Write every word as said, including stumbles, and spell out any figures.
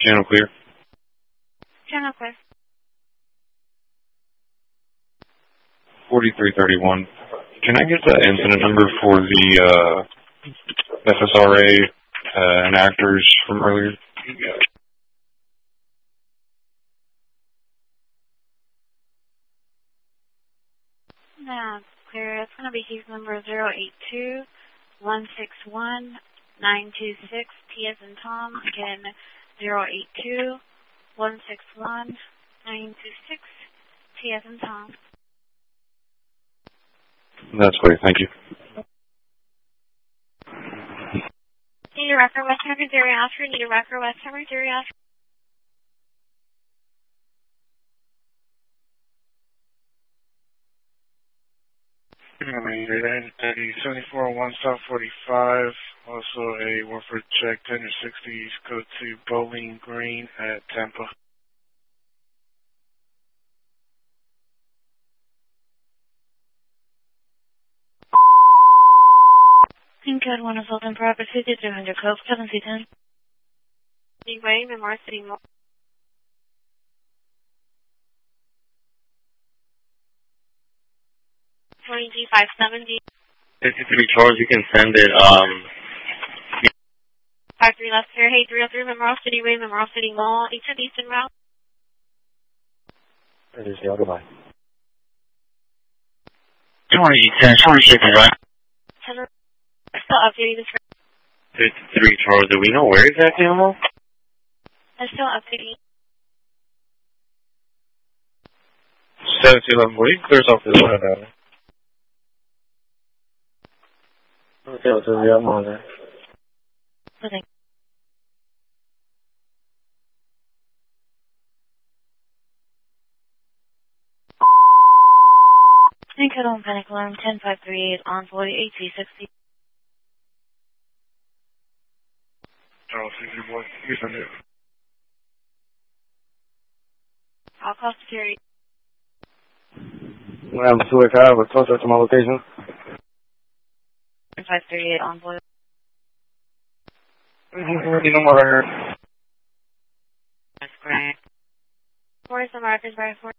Channel clear. Channel clear. forty-three thirty-one. Can I get the incident number for the uh, F S R A uh, and actors from earlier? Now, clear. It's going to be case number zero eight two one six one nine two six. T as in Tom. Again, zero eight two one six one nine two six. T as in Tom. That's great. Thank you. Need a record West Harvard, Dairy Oscar. Need a record West Harvard, Dairy Oscar. seventy-four oh one South forty-five. Also a Warford check, ten or sixty, go to Bowling Green at Tampa. Pin code one assault and property, fifty-three hundred Cove, seven C ten. Anyway, Memoir City Mall. twenty G five seventy. fifty-three Charles, you can send it, um... five three left here, hey, three oh three, Memorial City Way, Memorial City Mall, each of Eastern Route. That is the goodbye. twenty ten, twenty shipping, right? ten Still updating this. fifty-three Charles, do we know where exactly I'm on? I'm still updating. seventeen eleven, what do you clears off this one? Okay, what's the I'm on there? Okay. Pin code on panic alarm ten five three eight on Floyd eight C sixty. Charles, sixty-one, you send it. I'll call security. I'm two eight five, but closer to my location. ten five three eight on Floyd. You know what I heard. That's correct. Where's the markers by four?